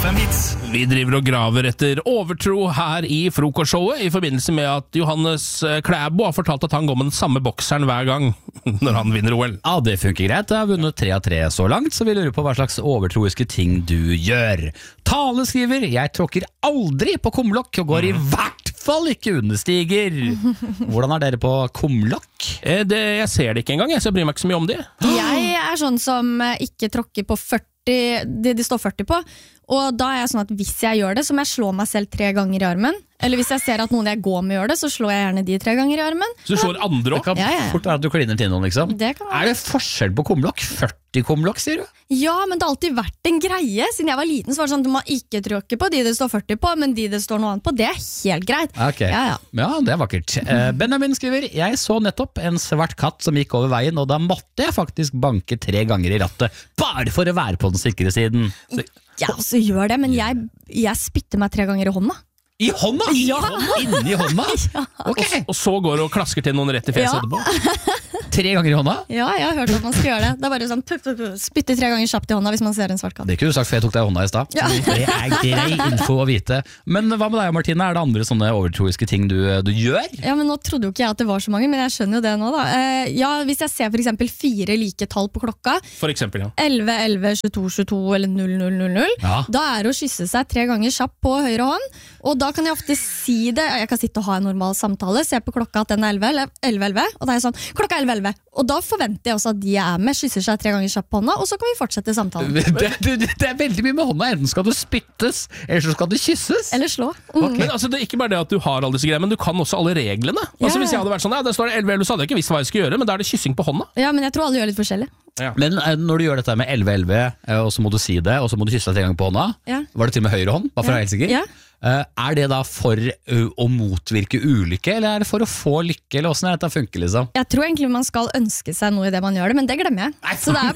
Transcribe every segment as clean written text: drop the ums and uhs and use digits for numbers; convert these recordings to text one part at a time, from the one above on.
FM-vits. Vi driver og graver etter overtro her i frokostshowet i forbindelse med at Johannes Klæbo har fortalt at han går med den samme bokseren hver gang når han vinner OL. Ja, det funker greit. Jeg har vunnet 3 av 3 så langt, så vi lurer på hva slags overtroiske ting du gjør. Tale skriver, jeg tråkker aldri på kumlokk og går i hvert fall ikke understiger. Hvordan er dere på kumlokk? Jeg ser det ikke engang, så jeg bryr meg ikke så mye om det. Jeg er sånn som ikke tråkker på 40, det står 40 på. Og da er jeg sånn at hvis jeg gjør det, så må jeg slå meg selv 3 ganger i armen. Eller hvis jeg ser at noen jeg går med gjør det, så slår jeg gjerne de 3 ganger i armen. Så du slår andre Det også? kan Ja. fort være at du kliner til noen, liksom. Det kan være. Er det forskjell på kumlokk? 40 kumlokk, sier du? Ja, men det har alltid vært en greie. Siden jeg var liten så var det sånn, du må ikke tråkke på de det står 40 på, men de det står noe annet på, det er helt greit. Ok. Ja. Ja, det er vakkert. Benjamin skriver, jeg så nettopp en svart katt som gikk over veien, og da måtte jeg faktisk banke 3 ganger i rattet, bare for å være på den sikre siden. Jeg også gjør det, men jeg spytter meg 3 ganger i hånda. I hånda? Ja. Inni hånda? Ok. Og så går du og klasker til noen rett i fjeset Ja. etterpå. 3 ganger i hånda? Ja, jeg har hørt at man skal gjøre det. Det er bare sånn, spytte 3 ganger kjapt i hånda hvis man ser en svart katt. Det kunne du sagt før jeg tok deg i hånda i stad. Ja. Det er grei info å vite. Men hva med deg, Martine? Er det andre sånne overtroiske ting du gjør? Ja, men nå trodde jo ikke jeg at det var så mange, men jeg skjønner jo det nå da. Ja, hvis jeg ser for eksempel 4 like tall på klokka, For eksempel, ja. 11, 11, 22, 22 eller 0, 0, 0, 0, Ja. da er det å kysse seg 3 ganger kjapt på høyre hånd, og da kan jeg ofte si det, jeg kan sitte og ha en normal samtale, se på klokka at den er 11, 11, 11, og da er jeg sånn, klokka er 11, 11, og da forventer jeg også at de jeg er med kysser seg 3 ganger kjapt på hånda, og så kan vi fortsette samtalen. Det er veldig mye med hånda. Enten skal du spyttes, eller så skal du kysses. Eller slå. Men altså, det er ikke bare det at du har alle disse greiene, men du kan også alle reglene. Altså, Ja. hvis jeg hadde vært sånn, ja, det står 11, 11, så hadde jeg ikke visst hva jeg skulle gjøre, men da er det kyssing på hånda. Ja, men jeg tror alle gjør litt forskjellig. Men når du gjør dette med 11-11, og så må du si det, og så må du kysse deg 3 ganger på hånda, Ja. var det til og med høyre hånd, bare for å være helt sikker? Ja. Er det da for å motvirke ulykke, eller er det for å få lykke, eller hvordan er dette funker liksom? Jeg tror egentlig man skal ønske seg noe i det man gjør det, men det glemmer jeg. Så det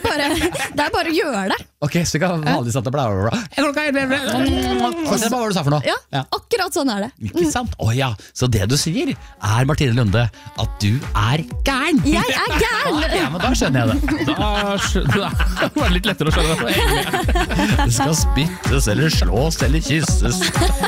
er bare å gjøre det. Ok, så vi kan vanligvis at det bla bla bla. Klokka er 11. Fortsett, hva var det du sa for noe? Ja, akkurat sånn er det. Ikke sant? Åja, så det du sier er, Martine Lunde, at du er gæren. Jeg er gæren! Ja, men da skjønner jeg det. Da var det litt lettere å skjønne det. Det skal spyttes eller slås eller kysses.